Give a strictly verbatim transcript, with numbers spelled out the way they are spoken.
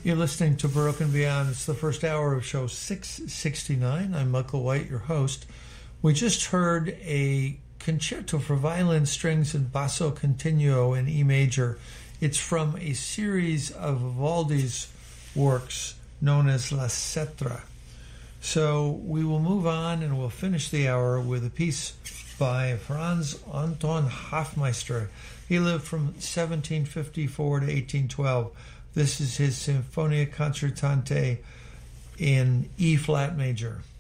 You're listening to Baroque and Beyond. It's the first hour of show six sixty-nine. I'm Michael White, your host. We just heard a concerto for violin, strings, and basso continuo in E major. It's from a series of Vivaldi's works known as La Cetra. So we will move on and we'll finish the hour with a piece by Franz Anton Hofmeister. He lived from seventeen fifty-four to eighteen twelve. This is his Sinfonia Concertante in E flat major.